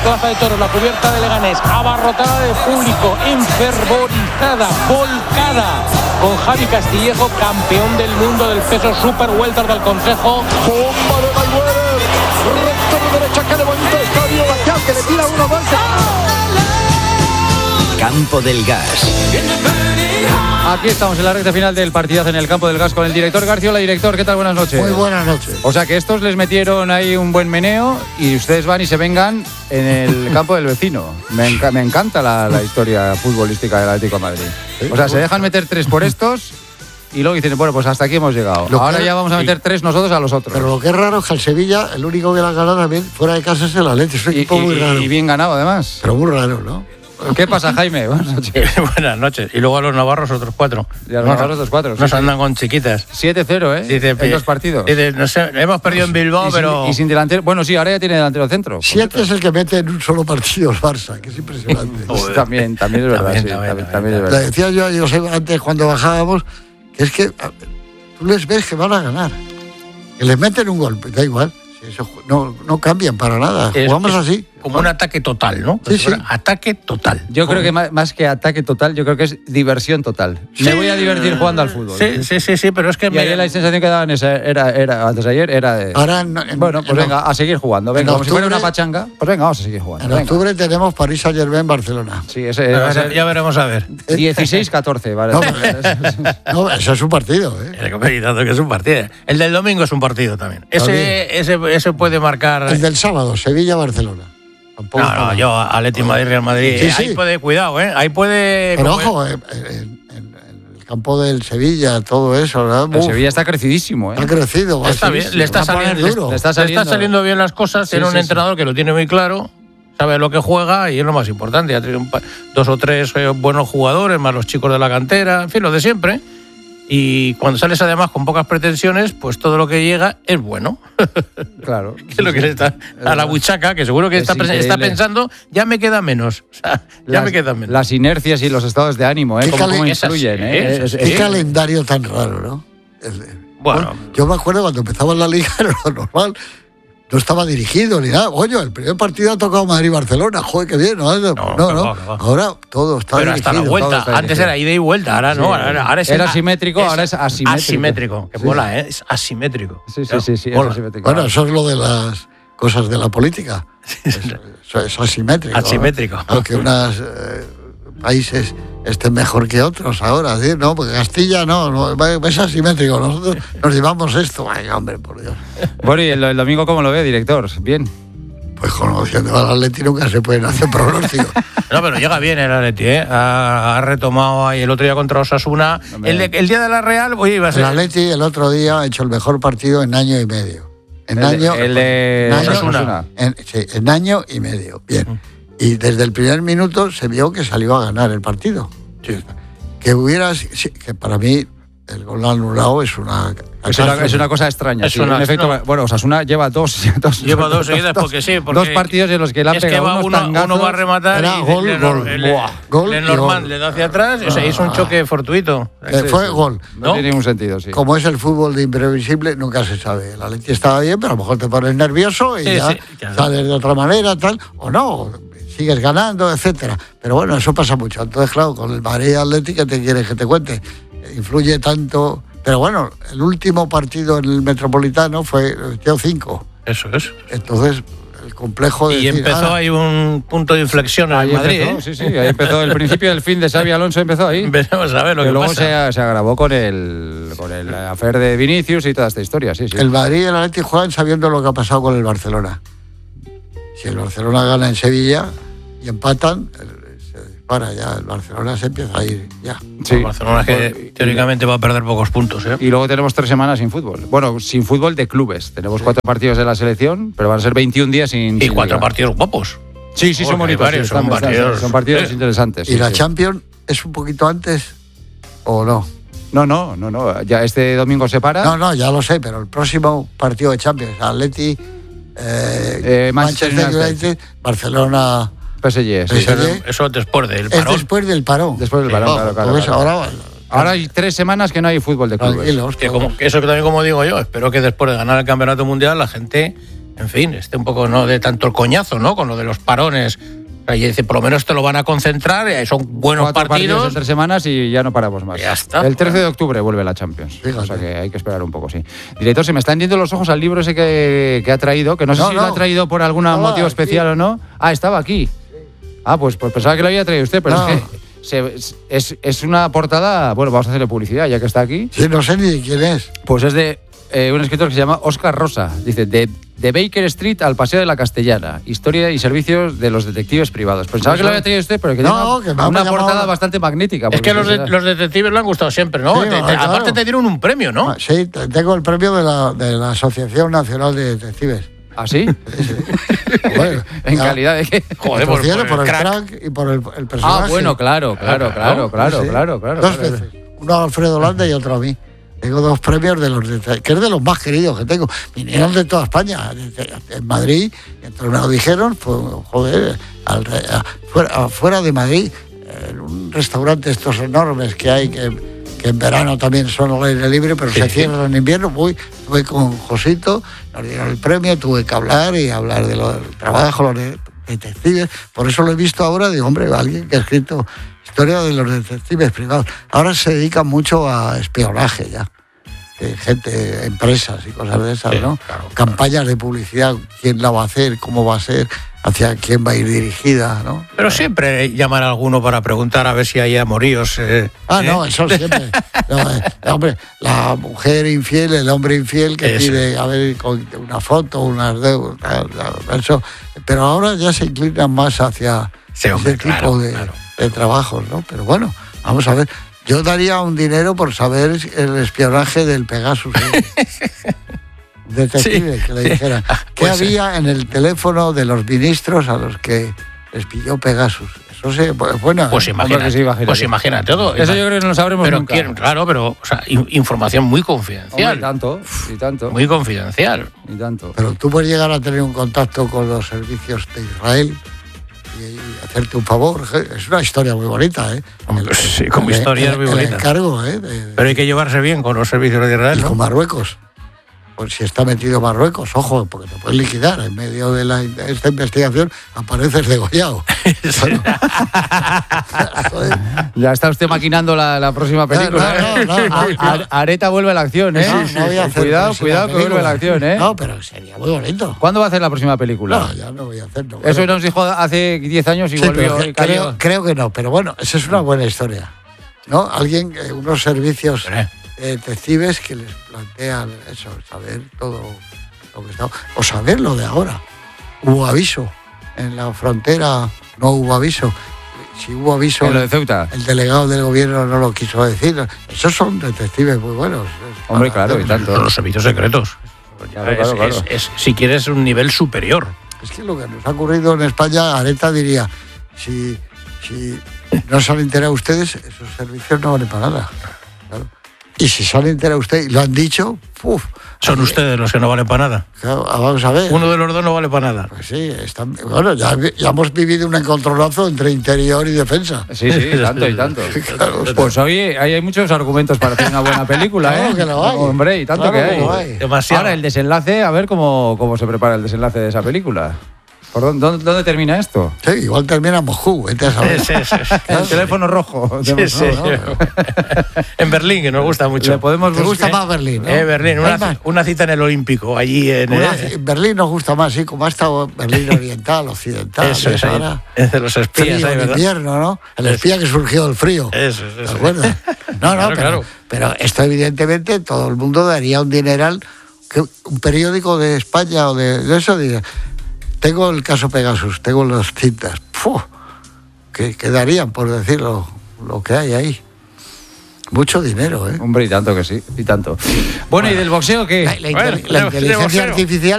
Plaza de Toros, la cubierta de Leganés, abarrotada de público, enfervorizada, volcada, con Javi Castillejo, campeón del mundo del peso super welter del Consejo. ¡Bomba de Mayweather! ¡Recto de derecha! ¡Qué bonito estadio! ¡Bateal que le tira uno más! Campo del Gas. Aquí estamos en la recta final del partidazo en el Campo del Gas con el director Garciola. Director, ¿qué tal? Buenas noches. Muy buenas noches. O sea que estos les metieron ahí un buen meneo y ustedes van y se vengan en el campo del vecino. Me encanta la historia futbolística del Atlético de Madrid. O sea, se dejan meter 3 por estos y luego dicen, bueno, pues hasta aquí hemos llegado. Ahora ya vamos a meter 3 nosotros a los otros. Pero lo que es raro es que el Sevilla, el único que la ha ganado también fuera de casa es el Atlético. Es un equipo muy raro. Y bien ganado además. Pero muy raro, ¿no? ¿Qué pasa, Jaime? Buenas noches. Buenas noches. Y luego a los navarros otros 4. Y a los navarros otros 4. Nos andan con chiquitas. 7-0, ¿eh? Dice, en 2 partidos. Dice, no sé, hemos perdido en Bilbao, pero... Y sin delantero. Bueno, sí, ahora ya tiene delantero centro. 7 es el que mete en un solo partido el Barça, que es impresionante. También es verdad, también es verdad. Le decía yo a José antes cuando bajábamos, que es que tú les ves que van a ganar. Que les meten un gol, da igual. Eso no cambian para nada. Jugamos así. Como un ataque total, ¿no? Sí, sí. Ataque total. Yo creo que más que ataque total, yo creo que es diversión total. Sí. Me voy a divertir jugando al fútbol. Sí, pero es que... Y ayer la sensación que daban era antes de ayer era de... Ahora bueno, pues venga, a seguir jugando. Venga, como si fuera una pachanga, pues venga, vamos a seguir jugando. En octubre tenemos París Saint-Germain, Barcelona. Sí, ese va a ser... Ya veremos a ver. 16-14, vale. No, eso es un partido, ¿eh? Que es un partido. El del domingo es un partido también. Ese puede marcar... El del sábado, Sevilla-Barcelona. No, yo Atleti Madrid, Real Madrid. Sí. Ahí puede, cuidado, ¿eh? Ahí puede... Pero ojo, en el campo del Sevilla, todo eso, ¿verdad? El Sevilla está crecidísimo, ¿eh? Ha crecido. Está bien, le está saliendo bien las cosas. Tiene un entrenador que lo tiene muy claro, sabe lo que juega y es lo más importante. Ha tenido 2 o 3 buenos jugadores, más los chicos de la cantera, en fin, lo de siempre. Y cuando sales además con pocas pretensiones, pues todo lo que llega es bueno. Claro. Que es lo que le está a la buchaca, que seguro que está pensando, ya me queda menos. O sea, me queda menos. Las inercias y los estados de ánimo, ¿eh? Cómo influyen, ¿eh? Qué calendario tan raro, ¿no? Bueno, yo me acuerdo cuando empezaba la liga, era lo normal. No estaba dirigido ni nada. Oye, el primer partido ha tocado Madrid-Barcelona. Joder, qué bien. No. Ahora todo está pero dirigido. hasta la vuelta. Antes era ida y vuelta. Ahora no. Ahora es era simétrico, ahora es asimétrico. Asimétrico. Que mola, ¿eh? Es asimétrico. Sí, es asimétrico. Bueno, eso es lo de las cosas de la política. Eso es asimétrico. Asimétrico. Aunque unos países estén mejor que otros ahora, ¿sí? No, porque Castilla no, es asimétrico. Nosotros nos llevamos esto. Ay, hombre, por Dios. Bueno, ¿y el domingo cómo lo ve, director? ¿Bien? Pues conociendo al Atleti nunca se pueden hacer pronósticos. No, pero llega bien el Atleti, ¿eh? Ha retomado ahí el otro día contra Osasuna. El día de la Real, oye, iba a ser... El Atleti el otro día ha hecho el mejor partido en año y medio. En año y medio. Bien. Y desde el primer minuto se vio que salió a ganar el partido. Sí. Que para mí el gol anulado es una cosa extraña. Bueno, Osasuna lleva dos seguidas porque 2 partidos en los que le han pegado uno va a rematar gol Lenormand le da hacia atrás, es un choque fortuito. Fue gol. No tiene ningún sentido, sí. Como es el fútbol de imprevisible, nunca se sabe. La Atleti estaba bien, pero a lo mejor te pones nervioso y claro. Sales de otra manera, tal, o no, sigues ganando, etcétera. Pero bueno, eso pasa mucho. Entonces, claro, con el Madrid Atleti, ¿qué te quieres que te cuente? Influye tanto. Pero bueno, el último partido en el Metropolitano fue 5. Eso es. Entonces, el complejo de... Y empezó ahí un punto de inflexión en Madrid. Sí, ahí empezó el principio del fin de Xabi Alonso, empezó ahí. Veremos a ver lo que luego pasa. Se agravó con el afer de Vinicius y toda esta historia, sí. El Madrid y el Atleti juegan sabiendo lo que ha pasado con el Barcelona. Si el Barcelona gana en Sevilla y empatan, se dispara ya. El Barcelona se empieza a ir ya. Sí. El Barcelona que teóricamente va a perder pocos puntos, ¿eh? Y luego tenemos 3 semanas sin fútbol. Bueno, sin fútbol de clubes. Tenemos 4 partidos de la selección, pero van a ser 21 días sin... Y 4 partidos guapos. Sí, son bonitos. Son partidos interesantes. ¿Y la Champions es un poquito antes o no? No. Ya este domingo se para. No, ya lo sé, pero el próximo partido de Champions, Atleti... Manchester United, Barcelona, PSG. Eso después del parón. Es después del parón. Claro. Ahora hay 3 semanas que no hay fútbol de clubes. Eso también, como digo yo, espero que después de ganar el Campeonato Mundial la gente en fin, esté un poco no de tanto el coñazo, ¿no? Con lo de los parones. Y dice, por lo menos te lo van a concentrar, son buenos 4 partidos en 3 semanas y ya no paramos más. Ya está. El 13 de octubre vuelve la Champions. Fíjate. O sea que hay que esperar un poco, sí. Director, se me están yendo los ojos al libro ese que ha traído, que no sé si lo ha traído por algún motivo especial o no. Estaba aquí. Pues pensaba que lo había traído usted, pero es que es una portada. Bueno, vamos a hacerle publicidad ya que está aquí. Sí, no sé ni quién es. Pues es de un escritor que se llama Óscar Rosa. Dice, de Baker Street al Paseo de la Castellana, historia y servicios de los detectives privados. Pensaba que lo había traído usted, pero que tiene una portada bastante magnífica. Es que los detectives le han gustado siempre, ¿no? Sí, aparte te dieron un premio, ¿no? Sí, tengo el premio de la Asociación Nacional de Detectives. ¿Ah, sí? Sí. Bueno, ¿En calidad de qué? Joder, por el crack y por el personaje. Bueno, claro. Dos veces. Uno a Alfredo Landa y otro a mí. Tengo 2 premios que es de los más queridos que tengo. Vinieron de toda España. En Madrid, entonces me lo dijeron, pues, joder, fuera de Madrid, en un restaurante estos enormes que hay, que en verano también son al aire libre, pero se cierran en invierno. Voy con Josito, nos dieron el premio, tuve que hablar del trabajo, los detectives. Por eso lo he visto ahora, digo, hombre, alguien que ha escrito historia de los detectives privados. Ahora se dedican mucho a espionaje ya. Gente, empresas y cosas de esas, ¿no? Claro. Campañas de publicidad, quién la va a hacer, cómo va a ser, hacia quién va a ir dirigida, ¿no? Pero siempre llaman a alguno para preguntar a ver si hay amoríos. No, eso siempre. Hombre, la mujer infiel, el hombre infiel que pide, a ver, con una foto, unas deudas, eso. Pero ahora ya se inclinan más hacia ese tipo de trabajos, ¿no? Pero bueno, vamos a ver. Yo daría un dinero por saber el espionaje del Pegasus. Detective, que le dijera qué había en el teléfono de los ministros a los que les pilló Pegasus. Eso sí, bueno. Pues imagínate todo. Eso yo creo que no lo sabremos nunca. Claro, pero información muy confidencial. Y tanto. Muy confidencial. Y tanto. Pero tú puedes llegar a tener un contacto con los servicios de Israel y hacerte un favor. Es una historia muy bonita, ¿eh? Sí, como historia es muy bonita. El encargo, pero hay que llevarse bien con los servicios de Israel, y ¿no? con Marruecos. Pues si está metido Marruecos, ojo, porque te puedes liquidar. En medio de esta investigación apareces degollado. Ya está usted maquinando la próxima película. No. Areta vuelve a la acción, ¿eh? No voy a hacer cuidado que vuelve a la acción, ¿eh? No, pero sería muy bonito. ¿Cuándo va a hacer la próxima película? No, ya no voy a hacer. Eso nos dijo hace 10 años y volvió. Creo que no, pero bueno, esa es una buena historia, ¿no? Unos servicios detectives que les plantean eso, saber todo lo que está, o saber lo de ahora. Hubo aviso en la frontera, no hubo aviso. Si hubo aviso, en lo de Ceuta, el delegado del gobierno no lo quiso decir. Esos son detectives muy buenos. Hombre, claro, y tanto. Los servicios secretos. Claro. Si quieres un nivel superior. Es que lo que nos ha ocurrido en España, Areta diría, si no se han enterado ustedes, esos servicios no valen para nada. Claro. Y si se han enterado ustedes y lo han dicho, son ustedes los que no valen para nada. Claro, vamos a ver. Uno de los dos no vale para nada. Pues sí, bueno, ya hemos vivido un encontronazo entre interior y defensa. Sí, tanto y tanto. Claro. Pues hoy hay muchos argumentos para hacer una buena película, claro, que lo hay. Hombre, y tanto que hay. Demasiado. Ahora el desenlace, a ver cómo se prepara el desenlace de esa película. ¿Por dónde termina esto? Sí, igual termina en Moscú, vete a saber. Sí. El teléfono rojo. Sí. En Berlín, que nos gusta mucho. ¿Te gusta más Berlín? ¿No? Berlín, una cita en el Olímpico, allí en Berlín nos gusta más, sí, como ha estado Berlín oriental, occidental. Eso es ahora. Es de los espías, frío, ¿verdad? Invierno, ¿no? El espía que surgió del frío. Eso. ¿Te acuerdas? No, pero esto evidentemente todo el mundo daría un dineral. Que un periódico de España o de eso diría, tengo el caso Pegasus, tengo las cintas. Que darían por decirlo lo que hay ahí. Mucho dinero, ¿eh? Hombre, y tanto que sí, y tanto. Bueno, ¿y del boxeo qué? La inteligencia artificial